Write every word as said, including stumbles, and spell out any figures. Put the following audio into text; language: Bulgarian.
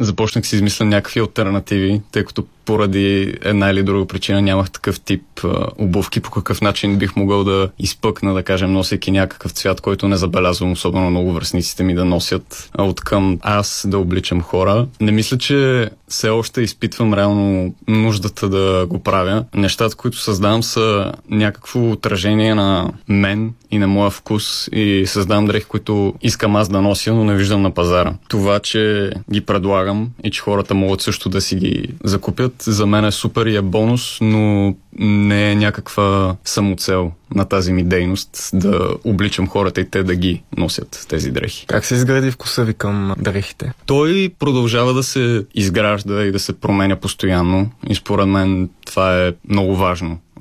започнах си измисля някакви алтернативи, тъй като поради една или друга причина нямах такъв тип а, обувки, по какъв начин бих могъл да изпъкна, да кажем, носейки някакъв цвят, който не забелязвам, особено много връстниците ми да носят, а от към аз да обличам хора. Не мисля, че все още изпитвам реално нуждата да го правя. Нещата, които създавам, са някакво отражение на мен и на моя вкус и създавам дрехи, които искам аз да нося, но не виждам на пазара. Това, че ги предлагам и че хората могат също да си ги закупят, за мен е супер и е бонус, но не е някаква самоцел на тази ми дейност да обличам хората и те да ги носят тези дрехи. Как се изгради вкуса ви към дрехите? Той продължава да се изгражда и да се променя постоянно и според мен това е много важно.